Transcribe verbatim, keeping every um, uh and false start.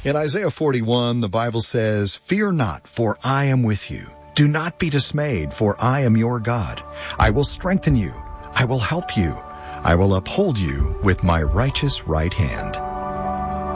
In Isaiah forty-one, the Bible says, "Fear not, for I am with you. Do not be dismayed, for I am your God. I will strengthen you. I will help you. I will uphold you with my righteous right hand."